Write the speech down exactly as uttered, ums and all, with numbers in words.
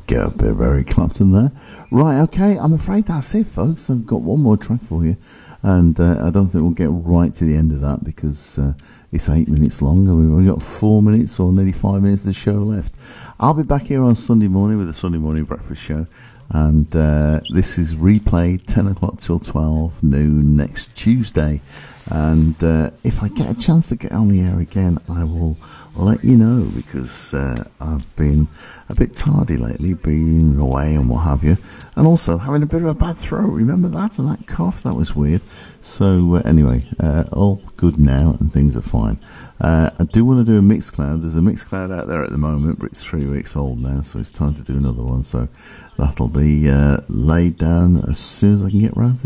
get a bit of Eric Clapton there. Right, okay, I'm afraid that's it, folks. I've got one more track for you, and uh, I don't think we'll get right to the end of that because uh, it's eight minutes long, and we've only got four minutes or nearly five minutes of the show left. I'll be back here on Sunday morning with the Sunday Morning Breakfast Show, and uh, this is replayed ten o'clock till twelve noon next Tuesday. And uh, if I get a chance to get on the air again, I will let you know, because uh, I've been a bit tardy lately, being away and what have you, and also having a bit of a bad throat. Remember that? And that cough, that was weird. So uh, anyway, uh, all good now and things are fine. Uh, I do want to do a Mixcloud. There's a Mixcloud out there at the moment, but it's three weeks old now, so it's time to do another one. So that'll be uh, laid down as soon as I can get round to